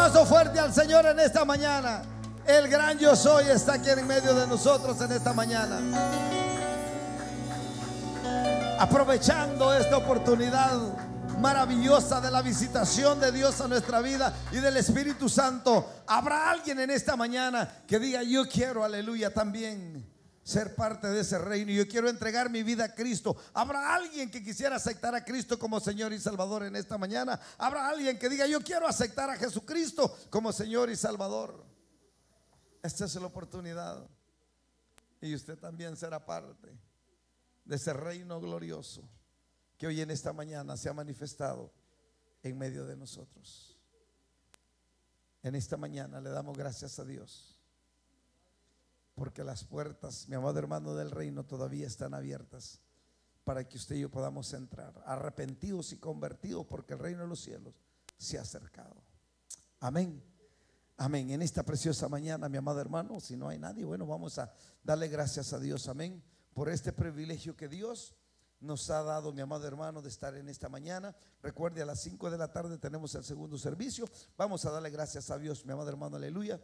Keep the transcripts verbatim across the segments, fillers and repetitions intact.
aplauso fuerte al Señor en esta mañana. El gran yo soy está aquí en medio de nosotros en esta mañana. Aprovechando esta oportunidad maravillosa de la visitación de Dios a nuestra vida y del Espíritu Santo, habrá alguien en esta mañana que diga: yo quiero, aleluya, también ser parte de ese reino. Yo quiero entregar mi vida a Cristo. Habrá alguien que quisiera aceptar a Cristo como Señor y Salvador en esta mañana. Habrá alguien que diga: yo quiero aceptar a Jesucristo como Señor y Salvador. Esta es la oportunidad, y usted también será parte de ese reino glorioso que hoy en esta mañana se ha manifestado en medio de nosotros. En esta mañana le damos gracias a Dios, porque las puertas, mi amado hermano, del reino todavía están abiertas para que usted y yo podamos entrar, arrepentidos y convertidos, porque el reino de los cielos se ha acercado. Amén. Amén. En esta preciosa mañana, mi amado hermano, si no hay nadie, bueno, vamos a darle gracias a Dios. Amén. Por este privilegio que Dios nos ha dado, mi amado hermano, de estar en esta mañana. Recuerde, a las cinco de la tarde tenemos el segundo servicio. Vamos a darle gracias a Dios, mi amado hermano, aleluya.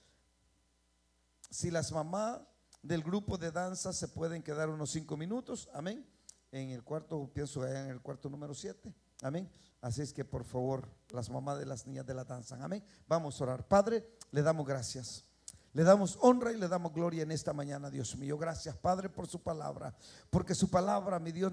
Si las mamás del grupo de danza se pueden quedar unos cinco minutos, amén, en el cuarto, pienso en el cuarto número siete, amén. Así es que por favor, las mamás de las niñas de la danza, amén. Vamos a orar. Padre, le damos gracias, le damos honra y le damos gloria en esta mañana, Dios mío. Gracias, Padre, por su palabra, porque su palabra, mi Dios,